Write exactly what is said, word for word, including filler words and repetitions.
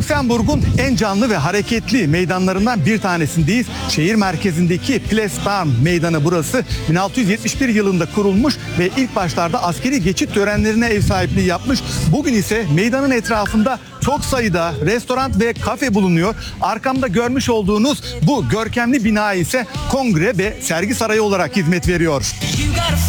Lüksemburg'un en canlı ve hareketli meydanlarından bir tanesindeyiz. Şehir merkezindeki Place d'Armes meydanı burası. bin altı yüz yetmiş bir yılında kurulmuş ve ilk başlarda askeri geçit törenlerine ev sahipliği yapmış. Bugün ise meydanın etrafında çok sayıda restoran ve kafe bulunuyor. Arkamda görmüş olduğunuz bu görkemli bina ise kongre ve sergi sarayı olarak hizmet veriyor.